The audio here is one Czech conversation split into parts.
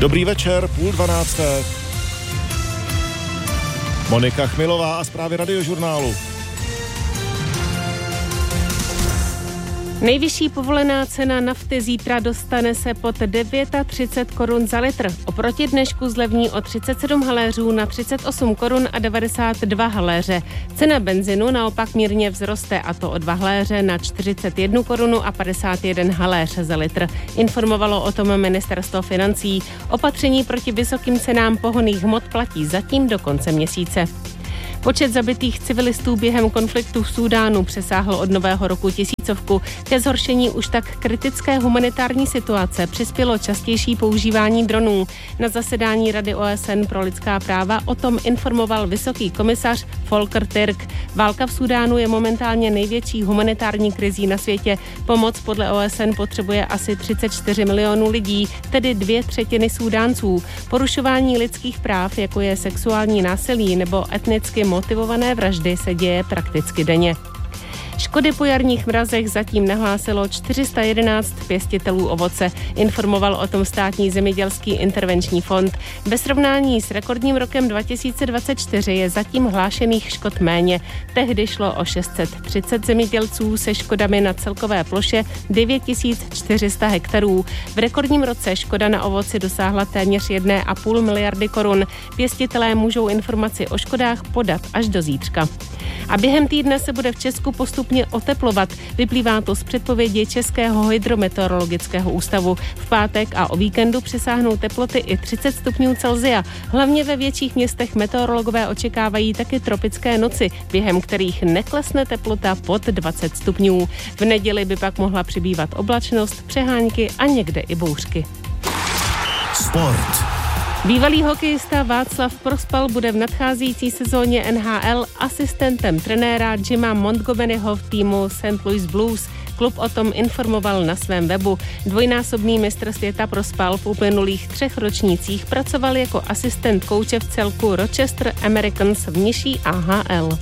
Dobrý večer, 11:30. Monika Chmilová a zprávy Radiožurnálu. Nejvyšší povolená cena nafty zítra dostane se pod 39 korun za litr. Oproti dnešku zlevní o 37 haléřů na 38 korun a 92 haléře. Cena benzinu naopak mírně vzroste, a to o 2 haléře na 41 korunu a 51 haléř za litr. Informovalo o tom ministerstvo financí. Opatření proti vysokým cenám pohonných hmot platí zatím do konce měsíce. Počet zabitých civilistů během konfliktu v Súdánu přesáhl od nového roku 1000. Ke zhoršení už tak kritické humanitární situace přispělo častější používání dronů. Na zasedání Rady OSN pro lidská práva o tom informoval vysoký komisař Volker Türk. Válka v Súdánu je momentálně největší humanitární krizí na světě. Pomoc podle OSN potřebuje asi 34 milionů lidí, tedy 2/3 Súdánců. Porušování lidských práv, jako je sexuální násilí nebo etnicky motivované vraždy, se děje prakticky denně. Škody po jarních mrazech zatím nahlásilo 411 pěstitelů ovoce. Informoval o tom Státní zemědělský intervenční fond. Ve srovnání s rekordním rokem 2024 je zatím hlášených škod méně. Tehdy šlo o 630 zemědělců se škodami na celkové ploše 9400 hektarů. V rekordním roce škoda na ovoci dosáhla téměř 1,5 miliardy korun. Pěstitelé můžou informaci o škodách podat až do zítřka. A během týdne se bude v Česku postupně oteplovat. Vyplývá to z předpovědi Českého hydrometeorologického ústavu. V pátek a o víkendu přesáhnou teploty i 30 stupňů Celsia. Hlavně ve větších městech meteorologové očekávají taky tropické noci, během kterých neklesne teplota pod 20 stupňů. V neděli by pak mohla přibývat oblačnost, přehánky a někde i bouřky. Sport. Bývalý hokejista Václav Prospal bude v nadcházející sezóně NHL asistentem trenéra Jima Montgomeryho v týmu St. Louis Blues. Klub o tom informoval na svém webu. Dvojnásobný mistr světa Prospal v uplynulých 3 ročnících pracoval jako asistent kouče v celku Rochester Americans v nižší AHL.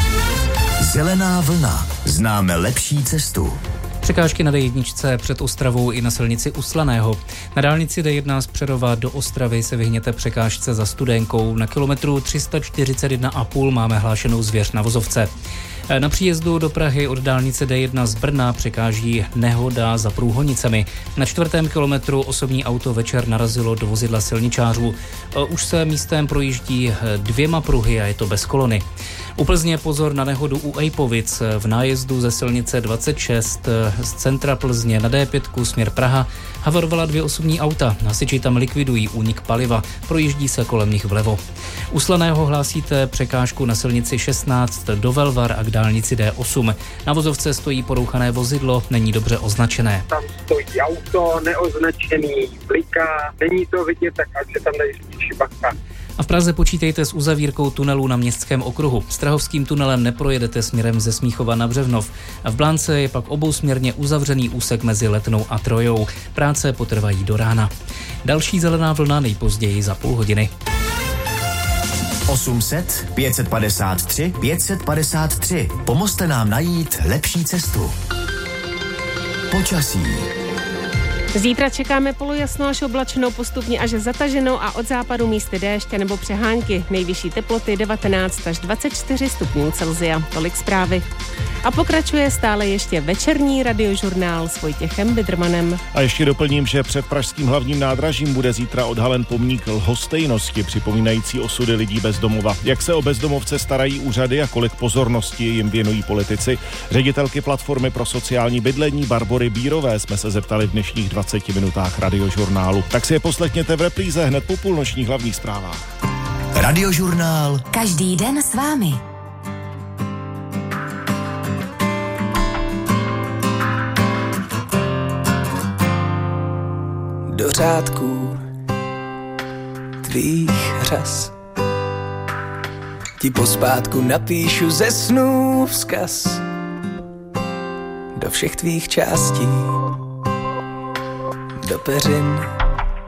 Zelená vlna. Známe lepší cestu. Překážky na D1 před Ostravou i na silnici u Slaného. Na dálnici D1 z Přerova do Ostravy se vyhněte překážce za Studenkou. Na kilometru 341,5 máme hlášenou zvěř na vozovce. Na příjezdu do Prahy od dálnice D1 z Brna překáží nehoda za Průhonicemi. Na 4. kilometru osobní auto večer narazilo do vozidla silničářů. Už se místem projíždí 2 pruhy a je to bez kolony. U Plzně pozor na nehodu u Ejpovic. V nájezdu ze silnice 26 z centra Plzně na D5 směr Praha havarovala 2 osobní auta. Hasiči tam likvidují únik paliva, projíždí se kolem nich vlevo. U Slaného hlásíte překážku na silnici 16 do Velvar a k dálnici D8. Na vozovce stojí porouchané vozidlo, není dobře označené. Tam stojí auto neoznačený, bliká, není to vidět, tak ať se tam dají spíš bacha. A v Praze počítejte s uzavírkou tunelu na Městském okruhu. Strahovským tunelem neprojedete směrem ze Smíchova na Břevnov. A v Blánce je pak obousměrně uzavřený úsek mezi Letnou a Trojou. Práce potrvají do rána. Další zelená vlna nejpozději za půl hodiny. 800 553 553. Pomozte nám najít lepší cestu. Počasí. Zítra čekáme polojasno až oblačnou, postupně až zataženou a od západu místy déště nebo přehánky. Nejvyšší teploty 19 až 24 stupňů Celsia. Tolik zprávy. A pokračuje stále ještě večerní radiožurnál s Vojtěchem Bidrmanem. A ještě doplním, že před pražským hlavním nádražím bude zítra odhalen pomník lhostejnosti, připomínající osudy lidí bez domova. Jak se o bezdomovce starají úřady a kolik pozornosti jim věnují politici. Ředitelky platformy pro sociální bydlení Barbory Bírové jsme se zeptali v dnešních 20 minutách radiožurnálu. Tak si je poslechněte v repríze hned po půlnočních hlavních zprávách. Radiožurnál. Každý den s vámi. Do řádků tvých řas ti pospátku napíšu ze snů vzkaz do všech tvých částí, do peřin